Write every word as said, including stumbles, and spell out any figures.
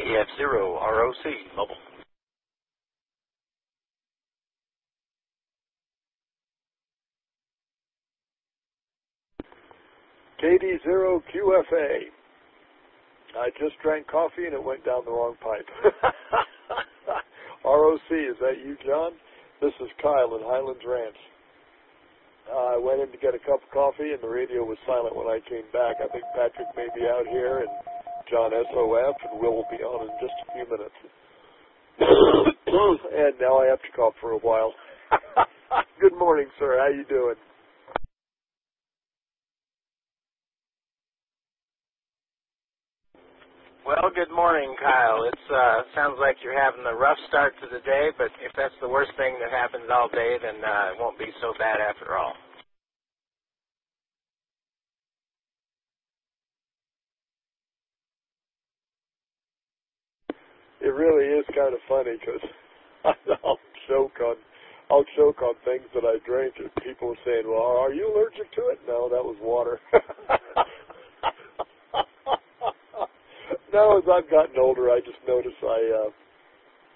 E F zero R O C, mobile. K D zero Q F A. I just drank coffee and it went down the wrong pipe. R O C, is that you, John? This is Kyle in Highlands Ranch. Uh, I went in to get a cup of coffee and the radio was silent when I came back. I think Patrick may be out here and John S O F and Will will be on in just a few minutes. And now I have to cough for a while. Good morning, sir. How you doing? Well, good morning, Kyle. It uh, sounds like you're having a rough start to the day, but if that's the worst thing that happens all day, then uh, it won't be so bad after all. It really is kind of funny because I'll choke on, I'll choke on things that I drink, and people are saying, "Well, are you allergic to it?" No, that was water. Now, as I've gotten older, I just notice I uh,